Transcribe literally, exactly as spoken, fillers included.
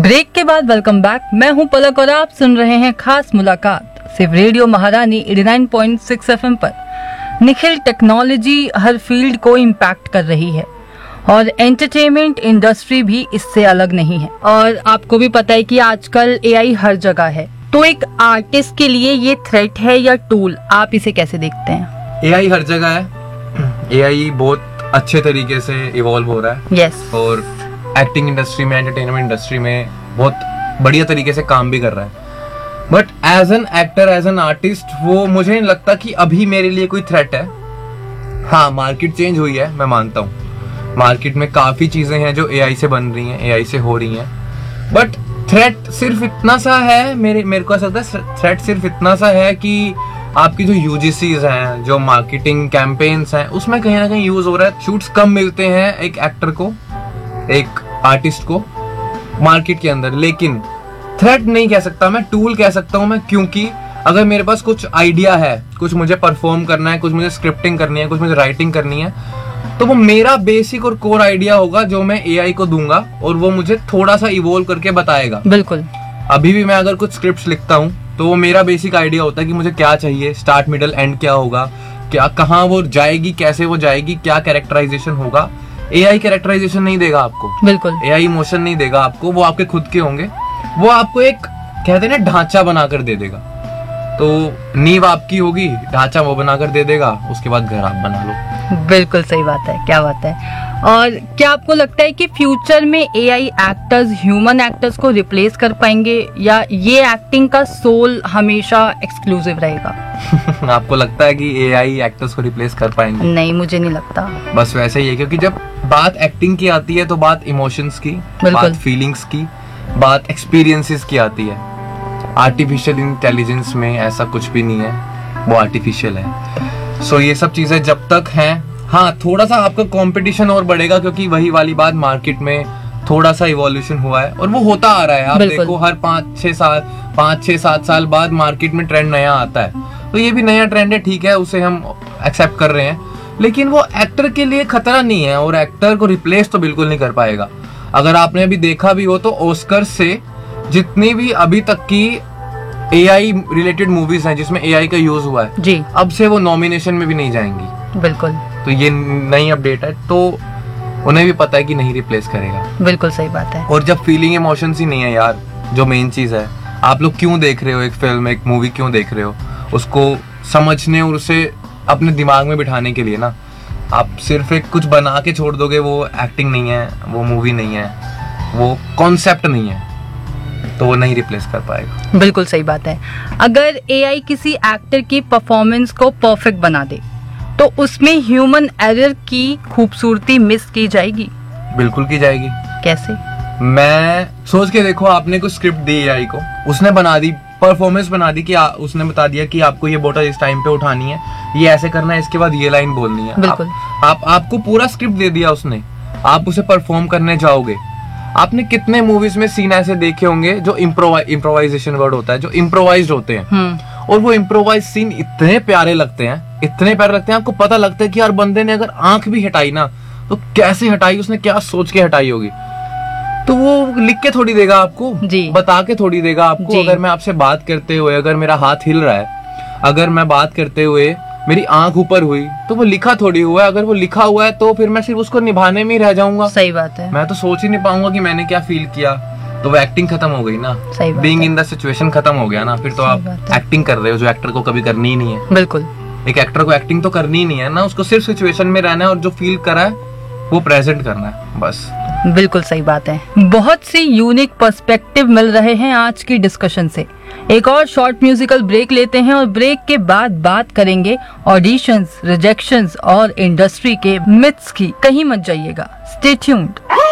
Break के बाद welcome back. मैं हूं पलक और आप सुन रहे हैं खास मुलाकात सिर्फ रेडियो महारानी नवासी पॉइंट छह एफएम पर। निखिल, टेक्नोलॉजी हर फील्ड को इम्पैक्ट कर रही है और एंटरटेनमेंट इंडस्ट्री भी इससे अलग नहीं है। और आपको भी पता है कि आजकल एआई हर जगह है, तो एक आर्टिस्ट के लिए ये थ्रेट है या टूल, आप इसे कैसे देखते हैं? एआई हर जगह है। एआई बहुत अच्छे तरीके से इवॉल्व हो रहा है। Yes yes. और एक्टिंग इंडस्ट्री में, एंटरटेनमेंट इंडस्ट्री में बहुत बढ़िया तरीके से काम भी कर रहा है। But as an actor, as an artist, वो मुझे नहीं लगता कि अभी मेरे लिए कोई थ्रेट है। हाँ, मार्केट चेंज हुई है, मैं मानता हूँ। मार्केट में काफी चीजें हैं जो एआई से बन रही हैं, एआई से हो रही हैं। बट थ्रेट सिर्फ इतना सा है, मेरे मेरे को ऐसा लगता है थ्रेट सिर्फ इतना सा है कि आपकी जो यूजीसीज हैं, जो मार्केटिंग कैंपेन्स हैं, उसमें कहीं ना कहीं यूज हो रहा है। शूट्स कम मिलते हैं एक एक्टर को, एक आर्टिस्ट को मार्केट के अंदर। लेकिन थ्रेट नहीं कह सकता मैं, टूल कह सकता हूं मैं, क्योंकि अगर मेरे पास कुछ आइडिया है, कुछ मुझे परफॉर्म करना है, कुछ मुझे स्क्रिप्टिंग करनी है, कुछ मुझे राइटिंग करनी है, तो वो मेरा बेसिक और कोर आइडिया होगा जो मैं एआई को दूंगा और वो मुझे थोड़ा सा इवॉल्व करके बताएगा। बिल्कुल। अभी भी मैं अगर कुछ स्क्रिप्ट्स लिखता हूँ तो वो मेरा बेसिक आइडिया होता है कि मुझे क्या चाहिए, स्टार्ट मिडल एंड क्या होगा, क्या कहाँ वो जाएगी, कैसे वो जाएगी, क्या कैरेक्टराइजेशन होगा। एआई कैरेक्टराइजेशन नहीं देगा आपको, बिल्कुल। एआई इमोशन नहीं देगा आपको, वो आपके खुद के होंगे। वो आपको एक कहते हैं ना ढांचा बनाकर दे देगा। तो नींव आपकी होगी, ढांचा वो बनाकर दे देगा, उसके बाद घर आप बना लो। बिल्कुल सही बात है, क्या बात है। और क्या आपको लगता है कि फ्यूचर में एआई एक्टर्स ह्यूमन एक्टर्स को रिप्लेस कर पाएंगे या ये एक्टिंग का सोल हमेशा एक्सक्लूसिव रहेगा? आपको लगता है कि एआई एक्टर्स को रिप्लेस कर पाएंगे? नहीं, मुझे नहीं लगता। बस वैसे ही है, क्योंकि जब बात एक्टिंग की आती है तो बात इमोशंस की, बात फीलिंग्स की, बात एक्सपीरियंसेस की आती है। आर्टिफिशियल इंटेलिजेंस में ऐसा कुछ भी नहीं है, वो आर्टिफिशियल है। सो ये सब चीजें जब तक हैं, हाँ, थोड़ा सा आपका कंपटीशन और बढ़ेगा, क्योंकि वही वाली बात, मार्केट में थोड़ा सा इवोल्यूशन हुआ है और वो होता आ रहा है। आप देखो, हर पाँच छह साल पाँच छह सात साल बाद मार्केट में ट्रेंड नया आता है, तो ये भी नया ट्रेंड है, ठीक है, उसे हम एक्सेप्ट कर रहे हैं। लेकिन वो एक्टर के लिए खतरा नहीं है और एक्टर को रिप्लेस तो बिल्कुल नहीं कर पाएगा। अगर आपने अभी देखा भी हो तो ऑस्कर से जितनी भी अभी तक की एआई रिलेटेड मूवीज हैं जिसमें एआई का यूज हुआ है जी, अब से वो नॉमिनेशन में भी नहीं जाएंगी। बिल्कुल। तो ये नई अपडेट है, तो उन्हें भी पता है कि नहीं रिप्लेस करेगा। बिल्कुल सही बात है। और जब फीलिंग इमोशंस ही नहीं है यार, जो मेन चीज है, आप लोग क्यों देख रहे हो एक फिल्म, एक मूवी क्यों देख रहे हो? उसको समझने और उसे अपने दिमाग में बिठाने के लिए ना। आप सिर्फ एक कुछ बना के छोड़ दोगे, वो एक्टिंग नहीं है, वो मूवी नहीं है, वो कॉन्सेप्ट नहीं है, तो वो नहीं रिप्लेस कर पाएगा। बिल्कुल सही बात है। अगर एआई किसी एक्टर की परफॉर्मेंस को परफेक्ट बना दे तो उसमें ह्यूमन एरर की खूबसूरती मिस की जाएगी? बिल्कुल की जाएगी। कैसे? मैं सोच के देखो, आपने कुछ स्क्रिप्ट दी एआई को, उसने बना दी, परफॉर्मेंस बना दी कि आ, उसने बता दिया कि आपको ये बोतल इस टाइम पे उठानी है, ये ऐसे करना है, इसके बाद ये लाइन बोलनी है। बिल्कुल। आप, आप आपको पूरा स्क्रिप्ट दे दिया उसने, आप उसे परफॉर्म करने जाओगे। आपने कितने मूवीज में सीन ऐसे देखे होंगे जो इम्प्रोवाइजेशन वर्ड होता है, जो इम्प्रोवाइज्ड होते हैं, और वो इम्प्रोवाइज सीन इतने प्यारे लगते हैं, इतने प्यारे लगते हैं, आपको पता लगता है कि यार बंदे ने अगर आंख भी हटाई ना तो कैसे हटाई, उसने क्या सोच के हटाई होगी। तो वो लिख के थोड़ी देगा आपको जी, बता के थोड़ी देगा आपको। अगर मैं आपसे बात करते हुए, अगर मेरा हाथ हिल रहा है, अगर मैं बात करते हुए मेरी आंख ऊपर हुई, तो वो लिखा थोड़ी हुआ है। अगर वो लिखा हुआ है तो फिर मैं सिर्फ उसको निभाने में ही रह जाऊंगा। सही बात है। मैं तो सोच ही नहीं पाऊंगा कि मैंने क्या फील किया, तो वो एक्टिंग खत्म हो गई ना। बीइंग इन द सिचुएशन खत्म हो गया ना, फिर तो आप एक्टिंग कर रहे हो जो एक्टर को कभी करनी ही नहीं है। बिल्कुल। एक एक्टर को एक्टिंग तो करनी ही नहीं है ना, उसको सिर्फ सिचुएशन में रहना है और जो फील करा है वो प्रेजेंट करना है, बस। बिल्कुल सही बात है। बहुत सी यूनिक पर्सपेक्टिव मिल रहे हैं आज की डिस्कशन से। एक और शॉर्ट म्यूजिकल ब्रेक लेते हैं और ब्रेक के बाद बात करेंगे ऑडिशंस, रिजेक्शंस और इंडस्ट्री के मिथ्स की। कहीं मत जाइएगा, स्टे ट्यून्ड।